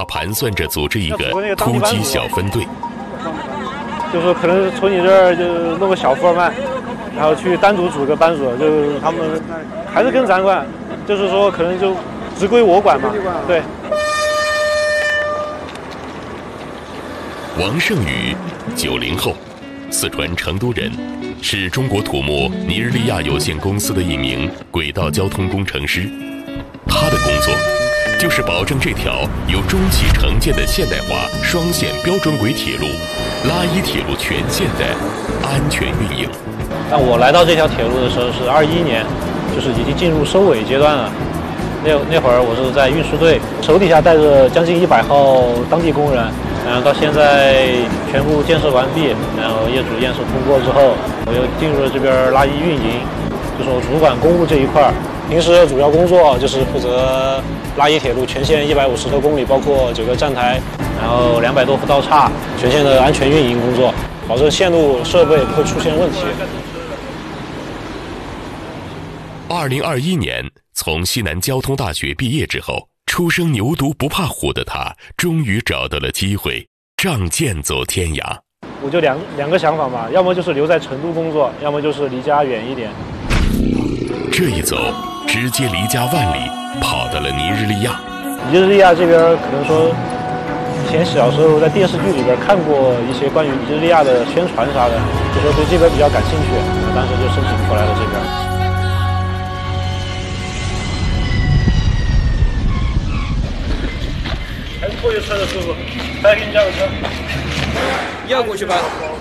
盘算着组织一个突击小分队， 就是说可能从你这儿就弄个小福尔曼，然后去单独组个班组，就是他们还是跟咱管，就是说可能就直归我管嘛。对。 王胜宇，90后，四川成都人，是中国土木尼日利亚有限公司的一名轨道交通工程师。他的工作就是保证这条由中汽承建的现代化双线标准轨铁路拉伊铁路全线的安全运营。 但我来到这条铁路的时候是21年，就是已经进入收尾阶段了。那会儿我是在运输队，手底下带着将近100号当地工人，然后到现在全部建设完毕，然后业主验收通过之后，我又进入了这边拉伊运营，就是我主管公务这一块。平时主要工作就是负责拉伊铁路全线150多公里，包括9个站台，然后200多伏道岔，全线的安全运营工作，保证线路设备不会出现问题。 2021年从西南交通大学毕业之后，初生牛犊不怕虎的他，终于找到了机会，仗剑走天涯。 我就两个想法嘛，要么就是留在成都工作，要么就是离家远一点。 这一走，直接离家万里，跑到了尼日利亚。 尼日利亚这边可能说，以前小时候在电视剧里边看过一些关于尼日利亚的宣传啥的，就说对这边比较感兴趣，当时就申请过来了这边。还是拖油车的师傅，来给你加个车。 你要过去吧。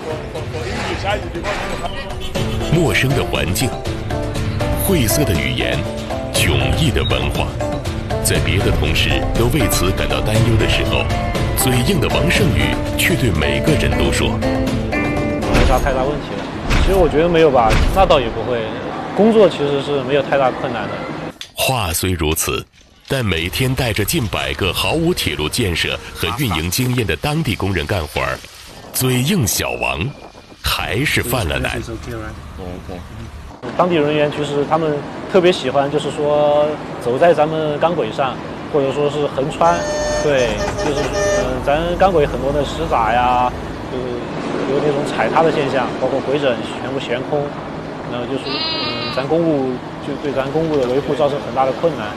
陌生的环境，晦涩的语言，迥异的文化，在别的同事都为此感到担忧的时候，嘴硬的王胜宇却对每个人都说：“ 没啥太大问题的。”其实我觉得没有吧，那倒也不会。工作其实是没有太大困难的。 话虽如此，但每天带着近100个毫无铁路建设和运营经验的当地工人干活儿，嘴硬小王还是犯了难。 当地人员其实他们特别喜欢，就是说走在咱们钢轨上，或者说是横穿，对，就是咱钢轨很多的石闸呀，就是有那种踩踏的现象，包括轨枕全部悬空，然后就是咱公务就对咱公务的维护造成很大的困难。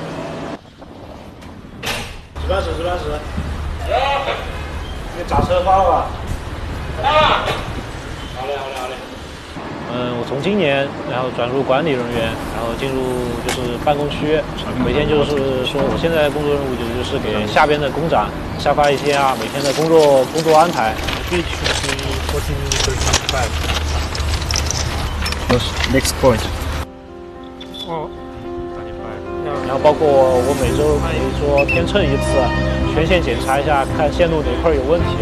值班室，那闸车发了吧？好嘞。我从今年然后转入管理人员，然后进入就是办公区，每天就是说我现在工作任务就是给下边的工长下发一些每天的工作安排。 Next point。 然后包括我每周可以说天秤一次，全线检查一下，看线路哪块有问题。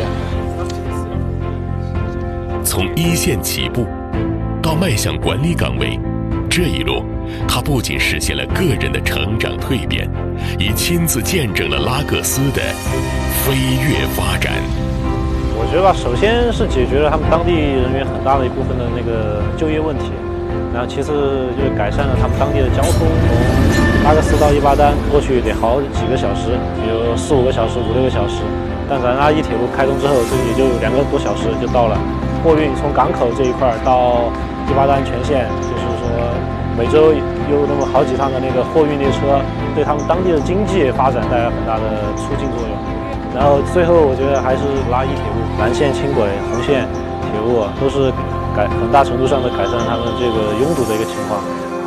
从一线起步到迈向管理岗位，这一路他不仅实现了个人的成长蜕变，也亲自见证了拉各斯的飞跃发展。 我觉得吧，首先是解决了他们当地人员很大的一部分的那个就业问题，然后其次就是改善了他们当地的交通，从拉各斯到伊巴丹过去得好几个小时，比如4、5个小时、5、6个小时，但咱拉伊铁路开通之后，这也就2个多小时就到了。货运从港口这一块到伊巴丹全线，就是说每周有那么好几趟的那个货运列车，对他们当地的经济发展带来很大的促进作用。然后最后我觉得还是拉伊铁路、蓝线轻轨、红线铁路都是很大程度上的改善他们这个拥堵的一个情况。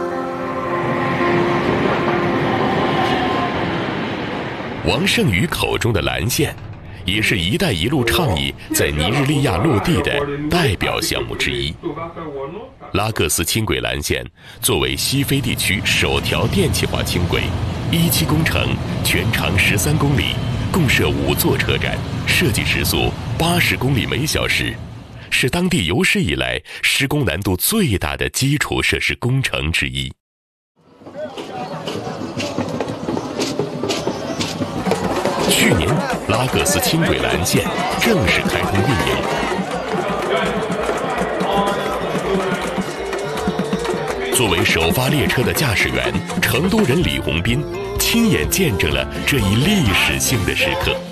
王胜宇口中的蓝线，也是一带一路倡议在尼日利亚落地的代表项目之一。拉各斯轻轨蓝线作为西非地区首条电气化轻轨，17工程，全长13公里，共设5座车站，设计时速80公里每小时，是当地有史以来施工难度最大的基础设施工程之一。去年，拉各斯轻轨蓝线正式开通运营。作为首发列车的驾驶员，成都人李洪斌亲眼见证了这一历史性的时刻。